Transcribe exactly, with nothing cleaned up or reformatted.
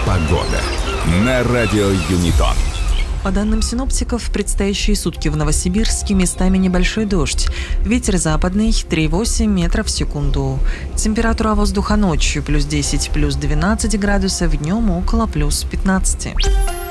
Погода на радио Юнитон. По данным синоптиков, в предстоящие сутки в Новосибирске местами небольшой дождь. Ветер западный три целых восемь десятых метров в секунду. Температура воздуха ночью плюс десять, плюс двенадцать градусов, днем около плюс пятнадцать.